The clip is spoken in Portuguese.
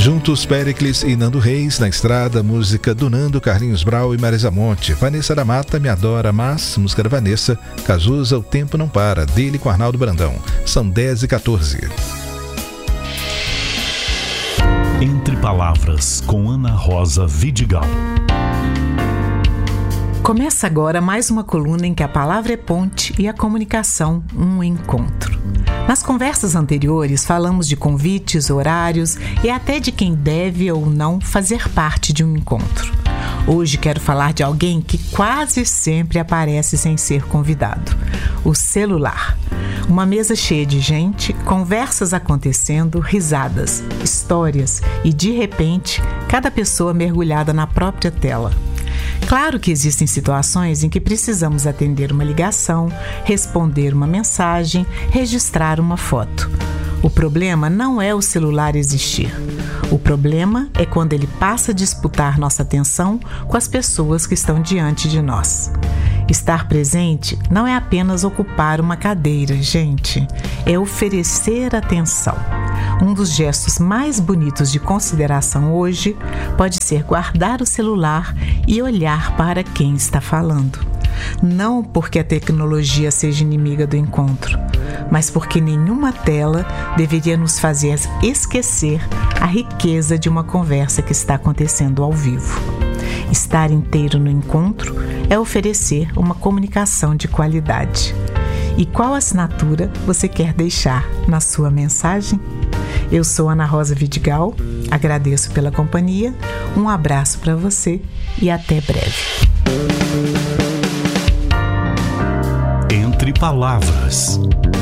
Juntos, Péricles e Nando Reis, Na Estrada, música do Nando, Carlinhos Brau e Marisa Monte. Vanessa da Mata, Me Adora, Mas, música da Vanessa. Cazuza, O Tempo Não Para, dele com Arnaldo Brandão. São 10h14. Entre Palavras, com Ana Rosa Vidigal. Começa agora mais uma coluna em que a palavra é ponte e a comunicação um encontro. Nas conversas anteriores, falamos de convites, horários e até de quem deve ou não fazer parte de um encontro. Hoje quero falar de alguém que quase sempre aparece sem ser convidado: o celular. Uma mesa cheia de gente, conversas acontecendo, risadas, histórias e, de repente, cada pessoa mergulhada na própria tela. Claro que existem situações em que precisamos atender uma ligação, responder uma mensagem, registrar uma foto. O problema não é o celular existir. O problema é quando ele passa a disputar nossa atenção com as pessoas que estão diante de nós. Estar presente não é apenas ocupar uma cadeira, gente. É oferecer atenção. Um dos gestos mais bonitos de consideração hoje pode ser guardar o celular e olhar para quem está falando. Não porque a tecnologia seja inimiga do encontro, mas porque nenhuma tela deveria nos fazer esquecer a riqueza de uma conversa que está acontecendo ao vivo. Estar inteiro no encontro é oferecer uma comunicação de qualidade. E qual assinatura você quer deixar na sua mensagem? Eu sou Ana Rosa Vidigal, agradeço pela companhia, um abraço para você e até breve. Entre Palavras.